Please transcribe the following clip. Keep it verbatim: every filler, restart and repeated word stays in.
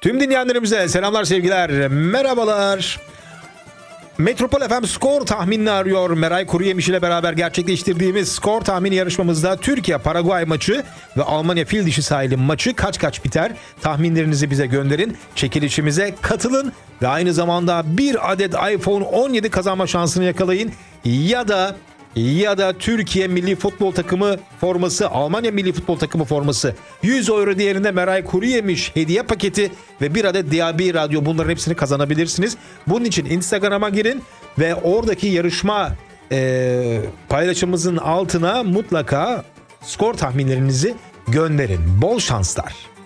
Tüm dinleyenlerimize selamlar, sevgiler, merhabalar. Metropol F M skor tahminini arıyor. Meray Kuruyemiş ile beraber gerçekleştirdiğimiz skor tahmini yarışmamızda Türkiye-Paraguay maçı ve Almanya fil dişi sahili maçı kaç kaç biter? Tahminlerinizi bize gönderin. Çekilişimize katılın ve aynı zamanda bir adet iPhone on yedi kazanma şansını yakalayın. Ya da ya da Türkiye Milli Futbol Takımı forması, Almanya Milli Futbol Takımı forması, yüz euro değerinde Meray Kuruyemiş hediye paketi ve bir adet D A B radyo, bunların hepsini kazanabilirsiniz. Bunun için Instagram'a girin ve oradaki yarışma e, paylaşımımızın altına mutlaka skor tahminlerinizi gönderin. Bol şanslar.